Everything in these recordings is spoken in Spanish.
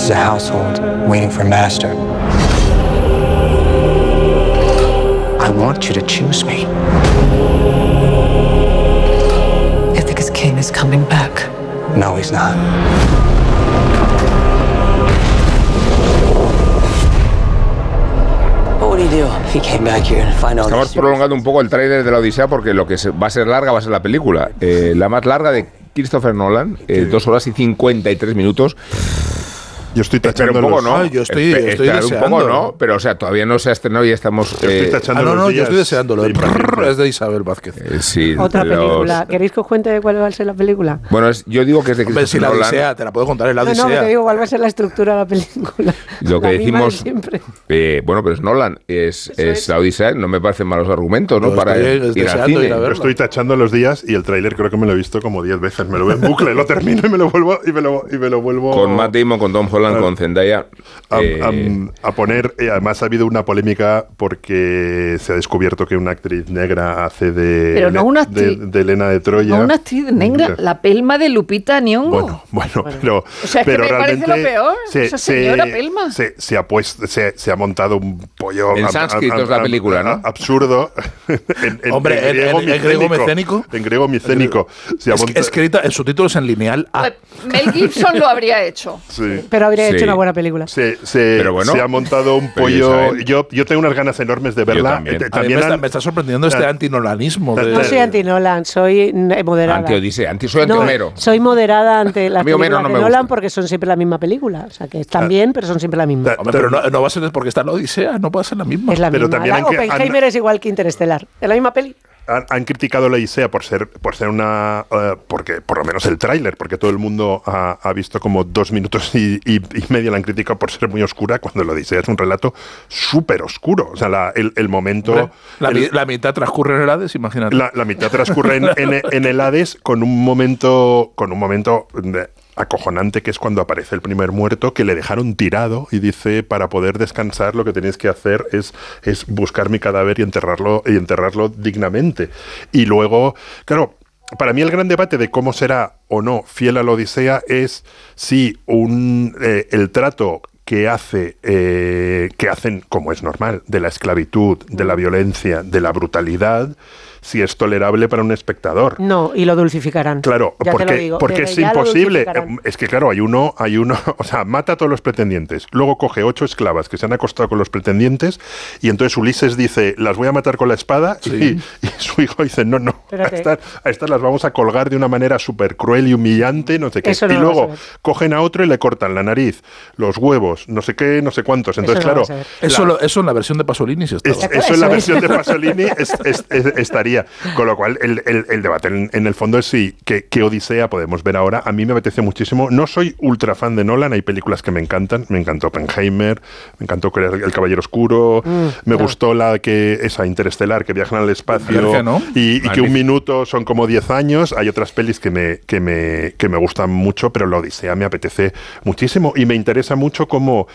is a household waiting for master. I want you to choose me. Ithacus King is coming back. No, he's not. Estamos prolongando un poco el tráiler de la Odisea porque lo que va a ser larga va a ser la película. La más larga de Christopher Nolan, 2 horas y 53 minutos. Yo estoy tachando un poco, ¿no? Yo estoy deseando. Un poco, ¿no? Pero, o sea, todavía no se ha estrenado y ya estamos... estoy tachando yo estoy deseándolo. Es de Isabel Vázquez. Sí, otra película. ¿Queréis que os cuente cuál va a ser la película? Bueno, yo digo que es de Christopher si la Nolan. Odisea, te la puedo contar en la Odisea. No, te digo cuál va a ser la estructura de la película. Lo que decimos... bueno, pero es Nolan. Es la Odisea. No me parecen malos argumentos, ¿no? Para ir al cine. Yo estoy tachando los días y el tráiler creo que me lo he visto como 10 veces. Me lo veo en bucle, lo termino y me lo vuelvo... Con Matt Damon, con Tom Holland, con Zendaya... A poner, además ha habido una polémica porque se ha descubierto que una actriz negra hace de Helena de Troya. No una actriz negra, la pelma de Lupita Nyong'o. Bueno. O sea, es pero que me parece lo peor, esa señora pelma. Se ha montado un pollo en sánscrito es la película, ¿no? Absurdo. Hombre, en griego micénico. En griego micénico. Escrita en subtítulos en lineal. Mel Gibson lo habría hecho. Sí. Pero habría hecho una buena película. Se ha montado un pollo. Yo tengo unas ganas enormes de verla. También me está sorprendiendo este antinolanismo. No soy anti-Nolan, soy moderada. Anti-Odisea, soy anti-Homero. Soy moderada ante las películas de Nolan porque son siempre la misma película. O sea, que están bien, pero son siempre la misma. Pero no va a ser porque está en la Odisea, no puede ser la misma. Es la pero misma. También Oppenheimer es igual que Interestelar. Es la misma peli. Han criticado la Odisea por ser una... porque por lo menos el tráiler, porque todo el mundo ha visto como 2 minutos y medio la han criticado por ser muy oscura, cuando la Odisea es un relato súper oscuro. O sea, el momento... La mitad transcurre en el Hades, imagínate. La mitad transcurre en el Hades con un momento acojonante, que es cuando aparece el primer muerto, que le dejaron tirado y dice, para poder descansar lo que tenéis que hacer es buscar mi cadáver y enterrarlo dignamente. Y luego, claro, para mí el gran debate de cómo será o no fiel a la Odisea es si el trato que hacen, como es normal, de la esclavitud, de la violencia, de la brutalidad, si es tolerable para un espectador. No, y lo dulcificarán. Claro, porque es imposible. Es que claro, hay uno, o sea, mata a todos los pretendientes, luego coge 8 esclavas que se han acostado con los pretendientes y entonces Ulises dice, las voy a matar con la espada, y su hijo dice, no, a estas las vamos a colgar de una manera súper cruel y humillante, no sé qué. Y luego cogen a otro y le cortan la nariz, los huevos, no sé qué, no sé cuántos. Entonces, claro... Eso en la versión de Pasolini se estaba. Eso en la versión de Pasolini estaría. Con lo cual, el debate en el fondo es qué Odisea podemos ver ahora. A mí me apetece muchísimo. No soy ultra fan de Nolan, hay películas que me encantan. Me encantó Oppenheimer, me encantó El Caballero Oscuro, me gustó esa Interestelar, que viajan al espacio, ¿no? y que un minuto son como 10 años. Hay otras pelis que me gustan mucho, pero la Odisea me apetece muchísimo y me interesa mucho cómo...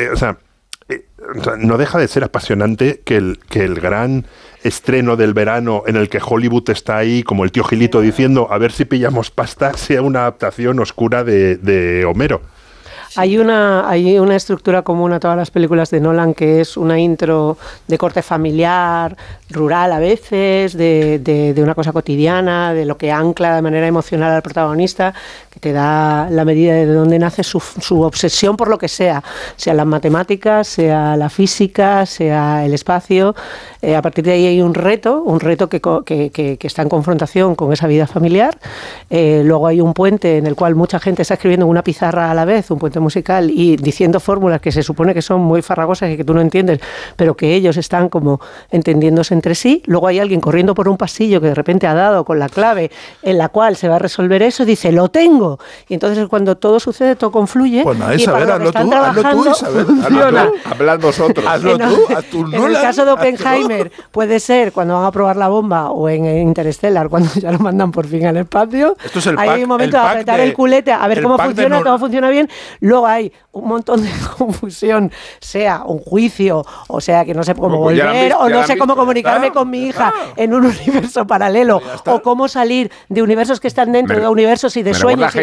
no deja de ser apasionante que el gran estreno del verano en el que Hollywood está ahí como el tío Gilito diciendo a ver si pillamos pasta, sea una adaptación oscura de Homero. Hay una estructura común a todas las películas de Nolan, que es una intro de corte familiar, rural a veces, de una cosa cotidiana, de lo que ancla de manera emocional al protagonista, que te da la medida de dónde nace su obsesión por lo que sea las matemáticas, sea la física, sea el espacio. A partir de ahí hay un reto que está en confrontación con esa vida familiar. Luego hay un puente en el cual mucha gente está escribiendo en una pizarra a la vez, un puente musical, y diciendo fórmulas que se supone que son muy farragosas y que tú no entiendes, pero que ellos están como entendiéndose entre sí. Luego hay alguien corriendo por un pasillo que de repente ha dado con la clave en la cual se va a resolver eso, dice, lo tengo. Y entonces cuando todo sucede, todo confluye. Pues nada, y Isabel, hazlo tú, Isabel. Hablad vosotros. Hazlo tú. En el caso de Oppenheimer puede ser cuando van a probar la bomba, o en Interstellar cuando ya lo mandan por fin al espacio. Esto es el hay un momento de apretar el culete a ver cómo funciona, todo funciona bien. Luego hay un montón de confusión, sea un juicio, o sea que no sé cómo volver, o no sé cómo comunicarme con mi hija en un universo paralelo, o cómo salir de universos que están dentro de universos y de sueños.